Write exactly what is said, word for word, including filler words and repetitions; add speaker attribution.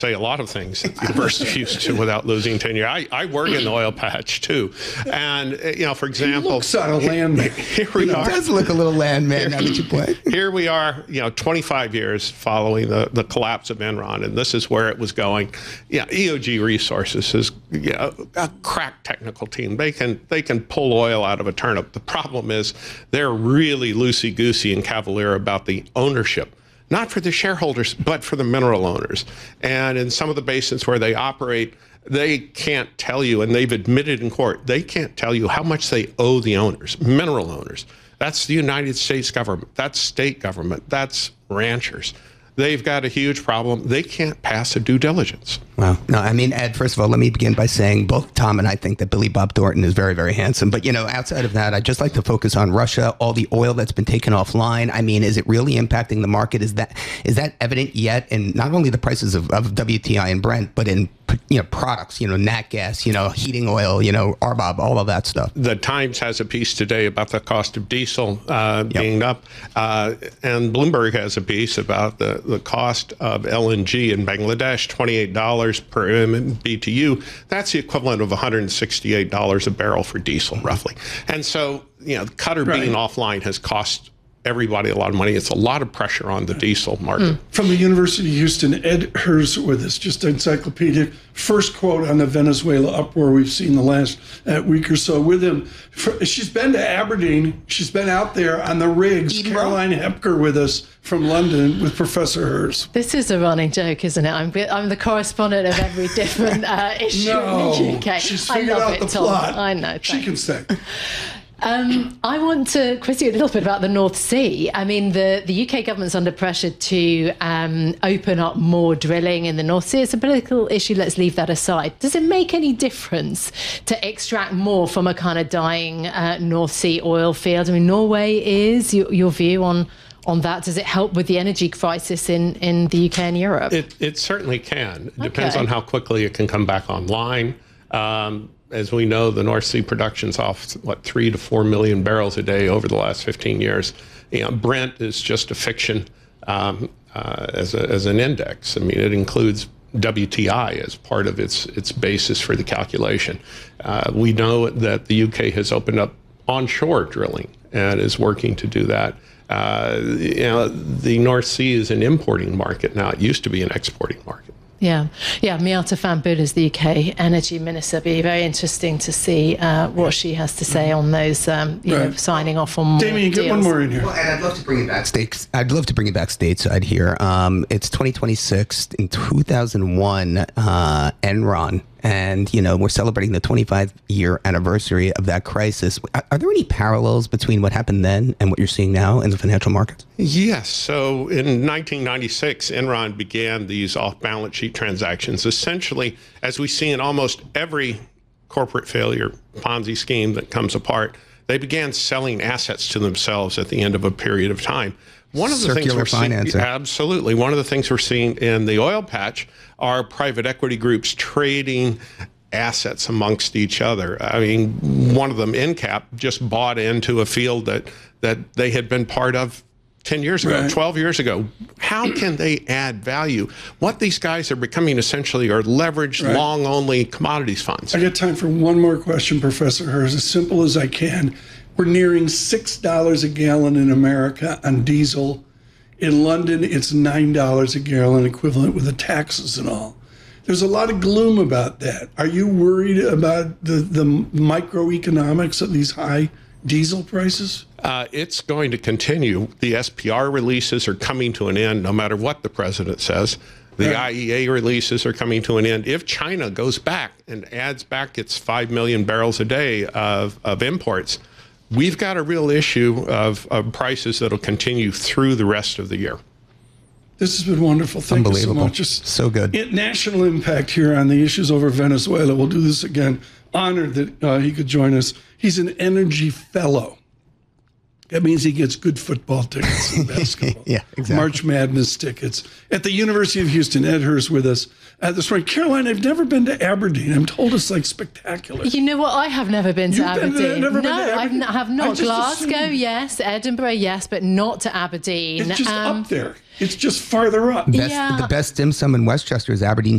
Speaker 1: say a lot of things at the University of Houston without losing tenure. I, I work in the oil patch too. And, you know, for example,
Speaker 2: he looks on a landman.
Speaker 1: Here we
Speaker 3: he
Speaker 1: are.
Speaker 3: does look a little landman now that you play.
Speaker 1: Here we are, you know, twenty-five years following the, the collapse of Enron, and this is where it was going. Yeah, E O G Resources is, you know, a crack technical team. They can they can pull oil out of a turnip. The problem is they're really loosey-goosey and cavalier about the ownership. Not for the shareholders, but for the mineral owners. And in some of the basins where they operate, they can't tell you, and they've admitted in court, they can't tell you how much they owe the owners, mineral owners. That's the United States government. That's state government. That's ranchers. They've got a huge problem. They can't pass a due diligence.
Speaker 3: Wow. No, I mean, Ed, first of all, let me begin by saying both Tom and I think that Billy Bob Thornton is very, very handsome. But, you know, outside of that, I'd just like to focus on Russia, all the oil that's been taken offline. I mean, is it really impacting the market? Is that is that evident yet in not only the prices of, of W T I and Brent, but in, you know, products, you know, nat gas, you know, heating oil, you know, R B O B, all of that stuff?
Speaker 1: The Times has a piece today about the cost of diesel uh, yep. being up. Uh, and Bloomberg has a piece about the, the cost of L N G in Bangladesh, twenty-eight dollars per M B T U. That's the equivalent of one hundred sixty-eight dollars a barrel for diesel, roughly. And so, you know, Qatar right. being offline has cost everybody a lot of money. It's a lot of pressure on the diesel market.
Speaker 2: Mm. From the University of Houston, Ed Hers with us, just encyclopedic. First quote on the Venezuela uproar we've seen the last uh, week or so with him. For, she's been to Aberdeen. She's been out there on the rigs. Eden Caroline Hepker with us from London with Professor Hers.
Speaker 4: This is a running joke, isn't it? I'm, I'm the correspondent of every different uh, issue
Speaker 2: no,
Speaker 4: in the U K.
Speaker 2: She's
Speaker 4: I
Speaker 2: figured
Speaker 4: love
Speaker 2: out
Speaker 4: it,
Speaker 2: the
Speaker 4: Tom.
Speaker 2: plot.
Speaker 4: I know.
Speaker 2: She can say.
Speaker 4: Um, I want to quiz you a little bit about the North Sea. I mean, the, the U K government's under pressure to um, open up more drilling in the North Sea. It's a political issue. Let's leave that aside. Does it make any difference to extract more from a kind of dying uh, North Sea oil field? I mean, Norway is. Your, your view on on that? Does it help with the energy crisis in, in the U K and Europe?
Speaker 1: It, it certainly can. It depends
Speaker 4: okay.
Speaker 1: on how quickly it can come back online. Um, As we know, the North Sea production's off, what, three to four million barrels a day over the last fifteen years. You know, Brent is just a fiction um, uh, as, a, as an index. I mean, it includes W T I as part of its, its basis for the calculation. Uh, we know that the U K has opened up onshore drilling and is working to do that. Uh, you know, the North Sea is an importing market now. It used to be an exporting market.
Speaker 4: Yeah, yeah. Miata Fan-Bud is the U K Energy Minister. It'll be very interesting to see uh, what she has to say on those, um, you right. know, signing off on more
Speaker 2: Damien,
Speaker 4: deals.
Speaker 2: get one more in here.
Speaker 3: Well, and I'd love to bring it back states. I'd love to bring it back stateside here. Um, it's twenty twenty-six. In two thousand one, uh, Enron. And, you know, we're celebrating the twenty-five year anniversary of that crisis. Are, are there any parallels between what happened then and what you're seeing now in the financial markets?
Speaker 1: Yes. So in nineteen ninety-six, Enron began these off-balance sheet transactions. Essentially, as we see in almost every corporate failure Ponzi scheme that comes apart, they began selling assets to themselves at the end of a period of time. One of the
Speaker 3: Circular
Speaker 1: things we're
Speaker 3: financing.
Speaker 1: seeing, absolutely. One of the things we're seeing in the oil patch are private equity groups trading assets amongst each other. I mean, one of them, Incap, just bought into a field that that they had been part of ten years ago, right. twelve years ago. How can they add value? What these guys are becoming essentially are leveraged, right. long-only commodities funds.
Speaker 2: I got time for one more question, Professor Hers, as simple as I can. We're nearing six dollars a gallon in America on diesel. In London, it's nine dollars a gallon equivalent with the taxes and all. There's a lot of gloom about that. Are you worried about the, the microeconomics of these high diesel prices?
Speaker 1: Uh, it's going to continue. The S P R releases are coming to an end no matter what the president says. The right. I E A releases are coming to an end. If China goes back and adds back its five million barrels a day of, of imports, we've got a real issue of, of prices that'll continue through the rest of the year.
Speaker 2: This has been wonderful. Thank you so much.
Speaker 3: Just so good.
Speaker 2: It, national impact here on the issues over Venezuela. We'll do this again. Honored that uh, he could join us. He's an energy fellow. That means he gets good football tickets and basketball.
Speaker 3: Yeah, exactly.
Speaker 2: March Madness tickets. At the University of Houston, Ed Hurst with us uh, this morning. Caroline, I've never been to Aberdeen. I'm told it's like spectacular.
Speaker 4: You know what? I have never been to
Speaker 2: You've been
Speaker 4: Aberdeen.
Speaker 2: to- never been
Speaker 4: no,
Speaker 2: to
Speaker 4: I've
Speaker 2: Aberdeen?
Speaker 4: n- have
Speaker 2: I
Speaker 4: not.
Speaker 2: just
Speaker 4: Glasgow,
Speaker 2: assumed.
Speaker 4: yes. Edinburgh, yes, but not to Aberdeen.
Speaker 2: It's just
Speaker 4: Um,
Speaker 2: up there. It's just farther up.
Speaker 3: Best,
Speaker 4: Yeah.
Speaker 3: The best dim sum in Westchester is Aberdeen